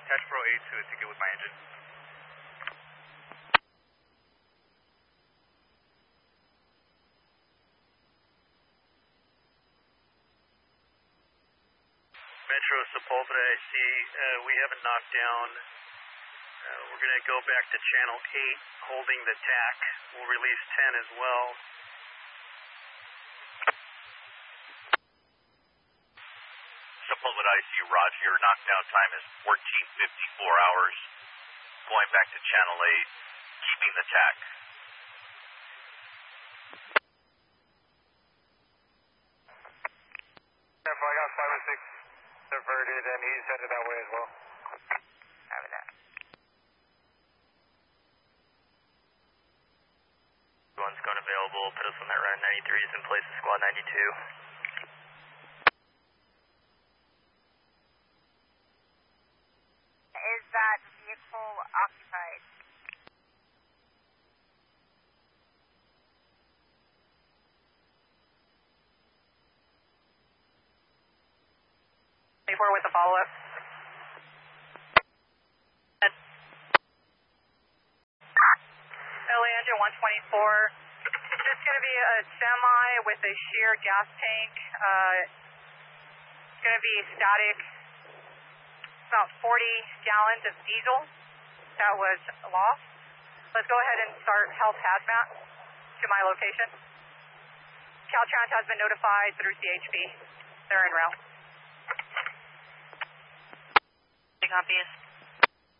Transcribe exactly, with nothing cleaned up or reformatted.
Catch Pro eight to a ticket with my engine. Metro Sepulveda, I see uh, we have a knockdown. Uh, we're going to go back to channel eight, holding the tack. We'll release ten as well. Sepulveda, I see Roger. Your knockdown time is fourteen fifty-four hours. Going back to channel eight, keeping the tack. I got five and six diverted, and he's headed that way as well. Having that. One's going available. Put us on that round ninety-three is in place of squad ninety-two. Is that vehicle occupied? twenty-four with a follow-up. L A engine one twenty-four. It's going to be a semi with a shear gas tank. Uh, it's going to be static. About forty gallons of diesel that was lost. Let's go ahead and start health hazmat to my location. Caltrans has been notified through C H P. They're en route. Copies.